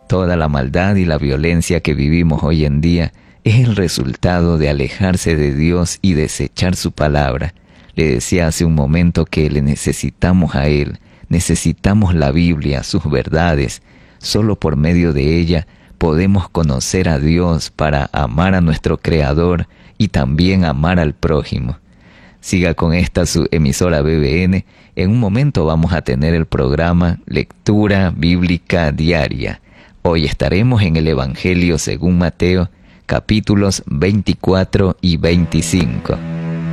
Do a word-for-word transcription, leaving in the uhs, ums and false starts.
Toda la maldad y la violencia que vivimos hoy en día es el resultado de alejarse de Dios y desechar su palabra. Le decía hace un momento que le necesitamos a Él, necesitamos la Biblia, sus verdades. Solo por medio de ella podemos conocer a Dios para amar a nuestro Creador y también amar al prójimo. Siga con esta su emisora B B N. En un momento vamos a tener el programa Lectura Bíblica Diaria. Hoy estaremos en el Evangelio según Mateo, capítulos veinticuatro y veinticinco.